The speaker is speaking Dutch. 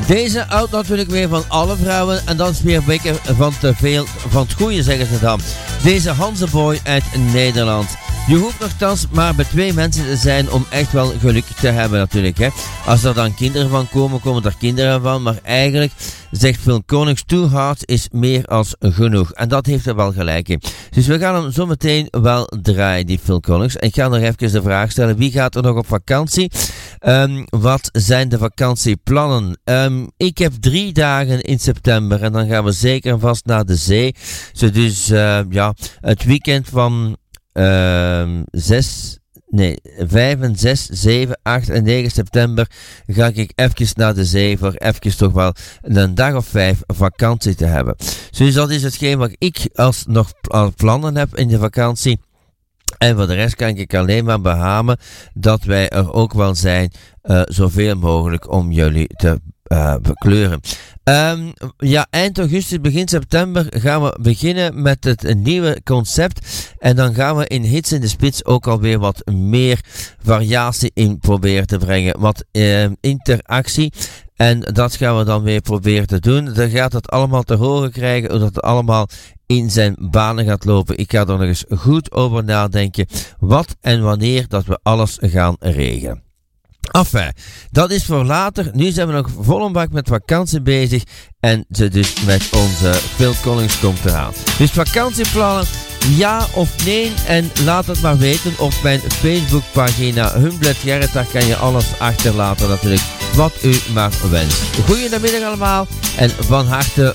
Deze houdt natuurlijk weer van alle vrouwen en dat is weer een beetje van te veel van het goede, zeggen ze dan. Deze Hanseboy uit Nederland. Je hoeft nogthans maar bij 2 mensen te zijn om echt wel geluk te hebben natuurlijk. Hè. Als er dan kinderen van komen, komen er kinderen van. Maar eigenlijk zegt Phil Collins, too hard is meer als genoeg. En dat heeft er wel gelijk in. Dus we gaan hem zo meteen wel draaien, die Phil Collins. En ik ga nog even de vraag stellen, wie gaat er nog op vakantie? Wat zijn de vakantieplannen? Ik heb 3 dagen in september en dan gaan we zeker vast naar de zee. Dus het weekend van 5 en 6, 7, 8 en 9 september ga ik even naar de zee voor even toch wel een dag of 5 vakantie te hebben. Dus dat is hetgeen wat ik als nog plannen heb in de vakantie. En voor de rest kan ik alleen maar behamen dat wij er ook wel zijn zoveel mogelijk om jullie te bekleuren. Eind augustus, begin september gaan we beginnen met het nieuwe concept. En dan gaan we in Hits in de Spits ook alweer wat meer variatie in proberen te brengen. Wat interactie. En dat gaan we dan weer proberen te doen. Dan gaat het allemaal te horen krijgen, hoe dat het allemaal in zijn banen gaat lopen. Ik ga er nog eens goed over nadenken. Wat en wanneer dat we alles gaan regelen. Enfin, dat is voor later. Nu zijn we nog vol een bak met vakantie bezig. En ze dus met onze Phil Collins komt eraan. Dus vakantieplannen, ja of nee? En laat het maar weten op mijn Facebookpagina Humblet Gerrit. Daar kan je alles achterlaten natuurlijk. Wat u maar wenst. Goedenamiddag allemaal. En van harte